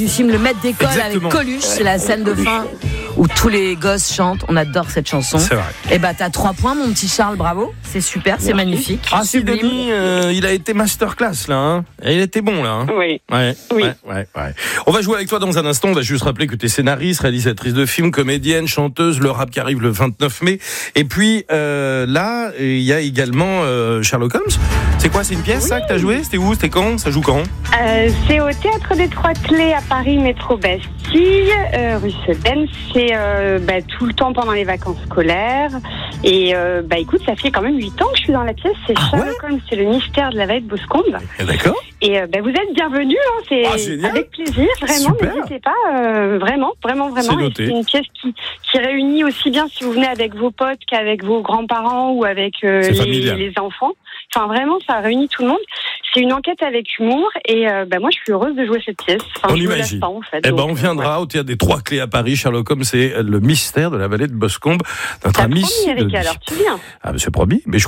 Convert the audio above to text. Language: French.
Du film Le Maître d'école Exactement. avec Coluche, c'est la scène de fin où tous les gosses chantent. On adore cette chanson. C'est vrai. Et bah t'as 3 points, mon petit Charles, bravo. C'est super, c'est magnifique. Ah si, Sublime. Denis, il a été masterclass là. Hein. Et il était bon là. Hein. Oui. Ouais, Oui. ouais. On va jouer avec toi dans un instant. On va juste rappeler que tu es scénariste, réalisatrice de films, comédienne, chanteuse. Le rap qui arrive le 29 mai. Et puis là, il y a également Sherlock Holmes. C'est quoi? C'est une pièce ça que tu as joué? C'était où? C'était quand? Ça joue quand? C'est au Théâtre des Trois Clés à Paris, métro Bastille, rue Sedaine. C'est tout le temps pendant les vacances scolaires. Et écoute, ça fait quand même 8 ans que je suis dans la pièce. C'est Sherlock Holmes, c'est le mystère de la vallée de Boscombe. D'accord. Et vous êtes bienvenus, hein, c'est génial. avec plaisir, vraiment, Super. n'hésitez pas, vraiment. C'est Et noté. c'est une pièce qui réunit aussi bien si vous venez avec vos potes qu'avec vos grands-parents ou avec familial. les enfants. Enfin, vraiment, ça réunit tout le monde. C'est une enquête avec humour et moi, je suis heureuse de jouer cette pièce. Enfin, On je me imagine. lasse pas, en fait. Eh ben, Donc, on viendra au Théâtre des Trois Clés à Paris. Sherlock Holmes, c'est le mystère de la vallée de Boscombe. Notre T'as ami. promis, Erika, alors tu viens. Ah, c'est promis. Mais je